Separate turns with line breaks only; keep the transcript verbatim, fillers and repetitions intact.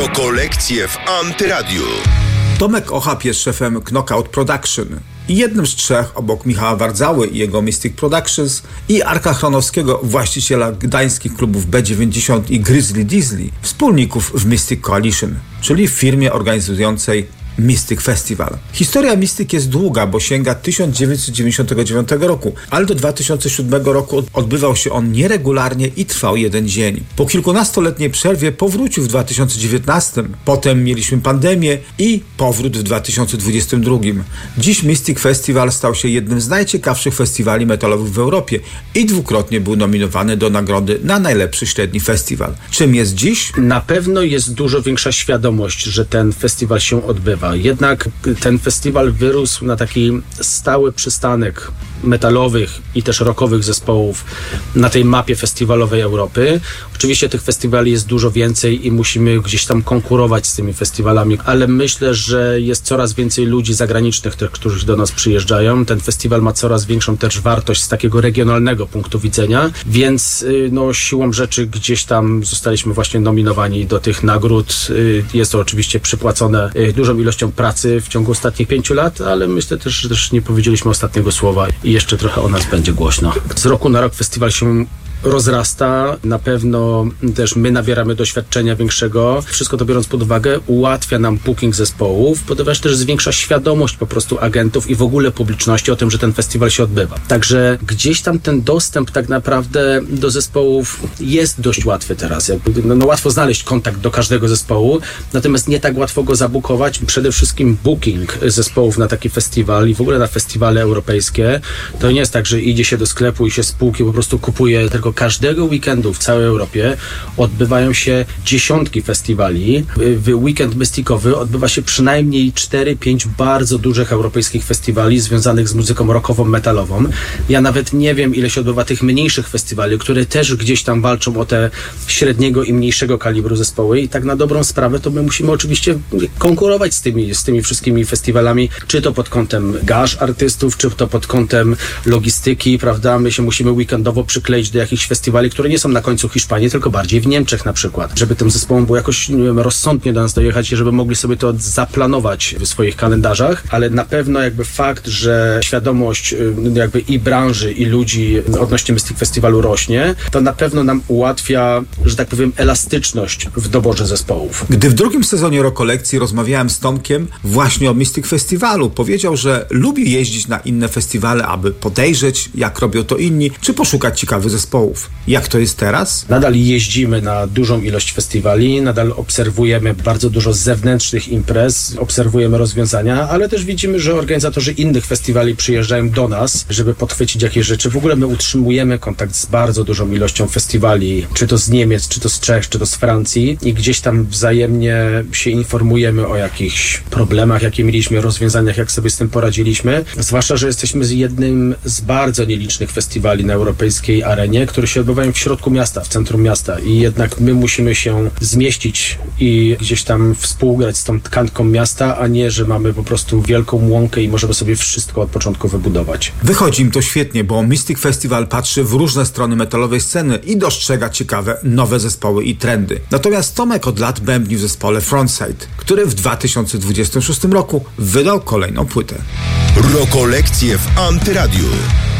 Rokolekcje w Antyradiu.
Tomek Ochab jest szefem Knockout Production i jednym z trzech obok Michała Wardzały i jego Mystic Productions i Arka Chronowskiego, właściciela gdańskich klubów B dziewięćdziesiąt i Grizzly Diesel, wspólników w Mystic Coalition, czyli w firmie organizującej Mystic Festival. Historia Mystic jest długa, bo sięga tysiąc dziewięćset dziewięćdziesiątego dziewiątego roku, ale do dwa tysiące siódmego roku odbywał się on nieregularnie i trwał jeden dzień. Po kilkunastoletniej przerwie powrócił w dwa tysiące dziewiętnastym, potem mieliśmy pandemię i powrót w dwa tysiące dwudziestym drugim. Dziś Mystic Festival stał się jednym z najciekawszych festiwali metalowych w Europie i dwukrotnie był nominowany do nagrody na najlepszy średni festiwal. Czym jest dziś?
Na pewno jest dużo większa świadomość, że ten festiwal się odbywa. Jednak ten festiwal wyrósł na taki stały przystanek metalowych i też rockowych zespołów na tej mapie festiwalowej Europy. Oczywiście tych festiwali jest dużo więcej i musimy gdzieś tam konkurować z tymi festiwalami, ale myślę, że jest coraz więcej ludzi zagranicznych, tych, którzy do nas przyjeżdżają. Ten festiwal ma coraz większą też wartość z takiego regionalnego punktu widzenia, więc no, siłą rzeczy gdzieś tam zostaliśmy właśnie nominowani do tych nagród. Jest to oczywiście przypłacone dużą ilością pracy w ciągu ostatnich pięciu lat, ale myślę też, że też nie powiedzieliśmy ostatniego słowa i jeszcze trochę o nas będzie głośno. Z roku na rok festiwal się rozrasta, na pewno też my nabieramy doświadczenia większego. Wszystko to biorąc pod uwagę ułatwia nam booking zespołów, ponieważ też zwiększa świadomość po prostu agentów i w ogóle publiczności o tym, że ten festiwal się odbywa. Także gdzieś tam ten dostęp tak naprawdę do zespołów jest dość łatwy teraz. Jakby, no, no łatwo znaleźć kontakt do każdego zespołu, natomiast nie tak łatwo go zabukować. Przede wszystkim booking zespołów na taki festiwal i w ogóle na festiwale europejskie, to nie jest tak, że idzie się do sklepu i się spółki po prostu kupuje, tylko każdego weekendu w całej Europie odbywają się dziesiątki festiwali. W weekend mysticowy odbywa się przynajmniej cztery pięć bardzo dużych europejskich festiwali związanych z muzyką rockową, metalową. Ja nawet nie wiem, ile się odbywa tych mniejszych festiwali, które też gdzieś tam walczą o te średniego i mniejszego kalibru zespoły i tak na dobrą sprawę to my musimy oczywiście konkurować z tymi, z tymi wszystkimi festiwalami, czy to pod kątem gaż artystów, czy to pod kątem logistyki, prawda? My się musimy weekendowo przykleić do jakichś festiwali, które nie są na końcu Hiszpanii, tylko bardziej w Niemczech na przykład, żeby tym zespołom było jakoś, nie wiem, rozsądnie do nas dojechać i żeby mogli sobie to zaplanować w swoich kalendarzach, ale na pewno jakby fakt, że świadomość jakby i branży, i ludzi odnośnie Mystic Festiwalu rośnie, to na pewno nam ułatwia, że tak powiem, elastyczność w doborze zespołów.
Gdy w drugim sezonie Rokolekcji rozmawiałem z Tomkiem właśnie o Mystic Festiwalu, powiedział, że lubi jeździć na inne festiwale, aby podejrzeć, jak robią to inni, czy poszukać ciekawych zespołów. Jak to jest teraz?
Nadal jeździmy na dużą ilość festiwali, nadal obserwujemy bardzo dużo zewnętrznych imprez, obserwujemy rozwiązania, ale też widzimy, że organizatorzy innych festiwali przyjeżdżają do nas, żeby podchwycić jakieś rzeczy. W ogóle my utrzymujemy kontakt z bardzo dużą ilością festiwali, czy to z Niemiec, czy to z Czech, czy to z Francji i gdzieś tam wzajemnie się informujemy o jakichś problemach, jakie mieliśmy, rozwiązaniach, jak sobie z tym poradziliśmy. Zwłaszcza, że jesteśmy z jednym z bardzo nielicznych festiwali na europejskiej arenie, które się odbywają w środku miasta, w centrum miasta i jednak my musimy się zmieścić i gdzieś tam współgrać z tą tkanką miasta, a nie, że mamy po prostu wielką łąkę i możemy sobie wszystko od początku wybudować.
Wychodzi im to świetnie, bo Mystic Festival patrzy w różne strony metalowej sceny i dostrzega ciekawe nowe zespoły i trendy. Natomiast Tomek od lat bębni w zespole Frontside, który w dwa tysiące dwudziestym szóstym roku wydał kolejną płytę.
Rokolekcje w Antyradiu.